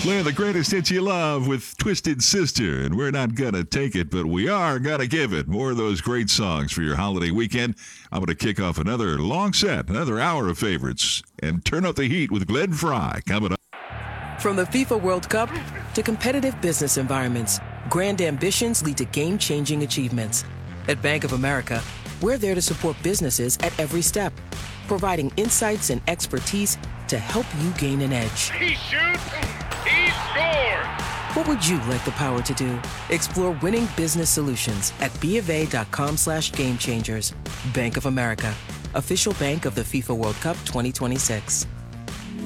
Playing the greatest hits you love with Twisted Sister, and we're not going to take it, but we are going to give it. More of those great songs for your holiday weekend. I'm going to kick off another long set, another hour of favorites, and turn up the heat with Glenn Fry coming up. From the FIFA World Cup to competitive business environments, grand ambitions lead to game-changing achievements. At Bank of America, we're there to support businesses at every step, providing insights and expertise to help you gain an edge. He shoots, he scores! What would you like the power to do? Explore winning business solutions at BofA.com/gamechangers. Bank of America, official bank of the FIFA World Cup 2026.